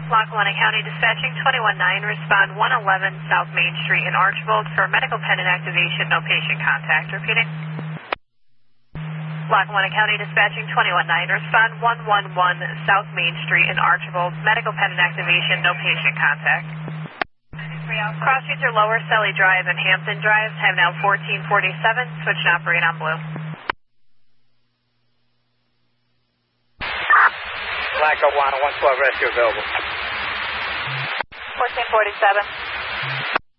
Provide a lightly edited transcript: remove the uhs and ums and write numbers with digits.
Lackawanna County Dispatching 219, respond 111 South Main Street in Archbold for medical pen inactivation, no patient contact. Repeating. Lackawanna County Dispatching 219, respond 111 South Main Street in Archbold, medical pen inactivation, no patient contact. Crossings are Lower Selly Drive and Hampton Drive, time now 1447, switch to operate on blue. Lackawanna 112 rescue available. 1447.